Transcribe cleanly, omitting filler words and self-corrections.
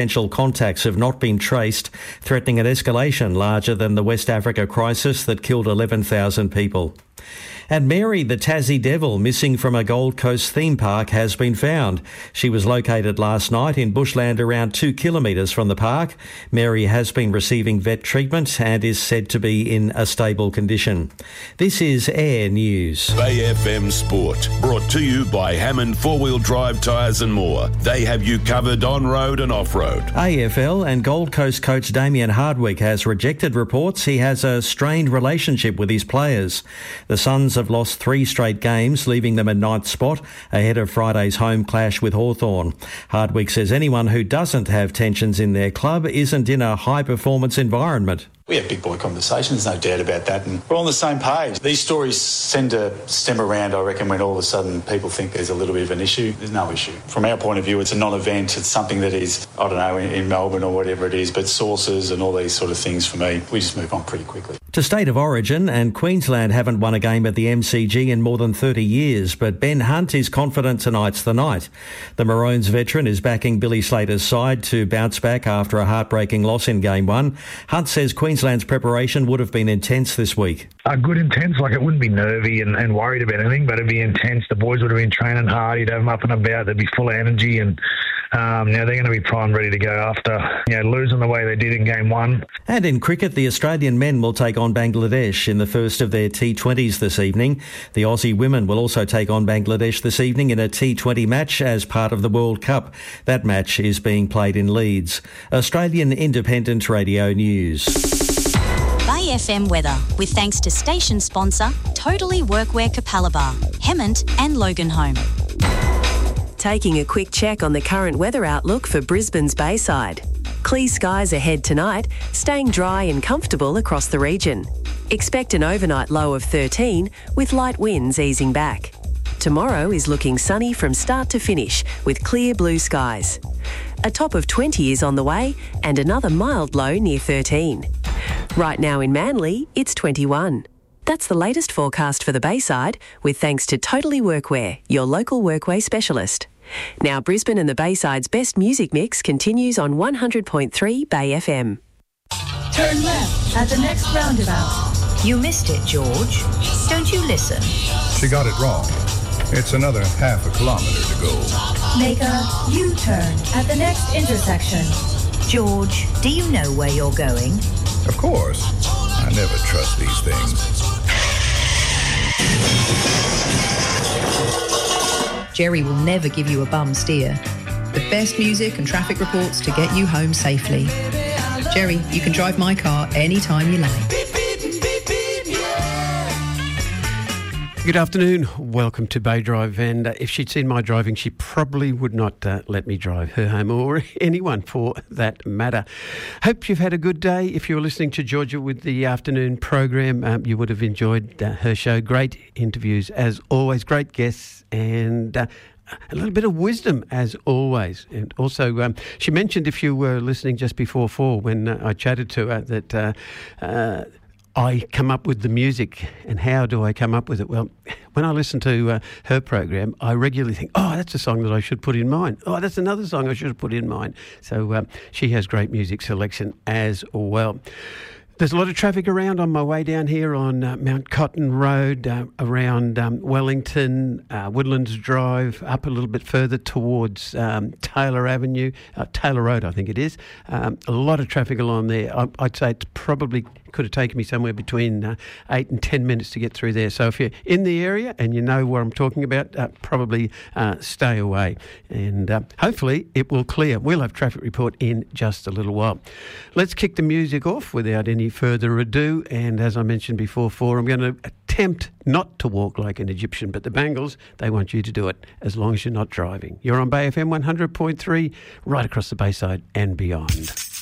Potential contacts have not been traced, threatening an escalation larger than the West Africa crisis that killed 11,000 people. And Mary, the Tassie Devil, missing from a Gold Coast theme park, has been found. She was located last night in bushland around 2 kilometres from the park. Mary has been receiving vet treatment and is said to be in a stable condition. This is Air News. Bay FM Sport, brought to you by Hammond 4-Wheel Drive Tyres and more. They have you covered on-road and off-road. AFL and Gold Coast coach Damien Hardwick has rejected reports he has a strained relationship with his players. The Suns have lost 3 straight games, leaving them in 9th spot ahead of Friday's home clash with Hawthorn. Hardwick says anyone who doesn't have tensions in their club isn't in a high-performance environment. We have big boy conversations, no doubt about that, and we're on the same page. These stories tend to stem around, I reckon, when all of a sudden people think there's a little bit of an issue. There's no issue. From our point of view, it's a non-event. It's something that is, I don't know, in Melbourne or whatever it is, but sources and all these sort of things, for me, we just move on pretty quickly. To State of Origin, and Queensland haven't won a game at the MCG in more than 30 years, but Ben Hunt is confident tonight's the night. The Maroons veteran is backing Billy Slater's side to bounce back after a heartbreaking loss in Game 1. Hunt says Queensland's preparation would have been intense this week. Good intense, like it wouldn't be nervy and worried about anything, but it'd be intense. The boys would have been training hard. You'd have them up and about. They'd be full of energy, and now they're going to be primed, ready to go after losing the way they did in Game 1. And in cricket, the Australian men will take on Bangladesh in the first of their T20s this evening. The Aussie women will also take on Bangladesh this evening in a T20 match as part of the World Cup. That match is being played in Leeds. Australian Independent Radio News. Bay FM weather, with thanks to station sponsor Totally Workwear Capalaba, Hemmant and Loganholme. Taking a quick check on the current weather outlook for Brisbane's Bayside. Clear skies ahead tonight, staying dry and comfortable across the region. Expect an overnight low of 13 with light winds easing back. Tomorrow is looking sunny from start to finish with clear blue skies. A top of 20 is on the way and another mild low near 13. Right now in Manly, it's 21. That's the latest forecast for the Bayside, with thanks to Totally Workwear, your local workwear specialist. Now Brisbane and the Bayside's best music mix continues on 100.3 Bay FM. Turn left at the next roundabout. You missed it, George. Don't you listen? She got it wrong. It's another half a kilometre to go. Make a U-turn at the next intersection. George, do you know where you're going? Of course. I never trust these things. Jerry will never give you a bum steer. The best music and traffic reports to get you home safely. Jerry, you can drive my car anytime you like. Good afternoon. Welcome to Bay Drive. And if she'd seen my driving, she probably would not let me drive her home, or anyone for that matter. Hope you've had a good day. If you were listening to Georgia with the afternoon program, you would have enjoyed her show. Great interviews, as always. Great guests, and a little bit of wisdom, as always. And also, she mentioned, if you were listening just before 4, when I chatted to her, that I come up with the music. And how do I come up with it? Well, when I listen to her program, I regularly think, oh, that's a song that I should put in mine. Oh, that's another song I should have put in mine. So she has great music selection as well. There's a lot of traffic around on my way down here on Mount Cotton Road, around Wellington, Woodlands Drive, up a little bit further towards Taylor Avenue, Taylor Road, I think it is. A lot of traffic along there. I'd say it probably could have taken me somewhere between 8 and 10 minutes to get through there. So if you're in the area and you know what I'm talking about, probably stay away. And hopefully it will clear. We'll have traffic report in just a little while. Let's kick the music off without any further ado. And as I mentioned before, I'm going to attempt not to walk like an Egyptian, but the Bangles, they want you to do it as long as you're not driving. You're on Bay FM 100.3, right across the Bayside and beyond.